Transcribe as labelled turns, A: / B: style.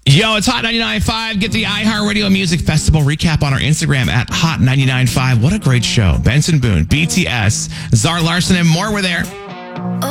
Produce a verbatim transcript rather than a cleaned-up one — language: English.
A: Yo, it's Hot ninety-nine point five. Get the iHeartRadio Music Festival recap on our Instagram at Hot ninety-nine point five. What a great show. Benson Boone, B T S, Zara Larsson, and more were there.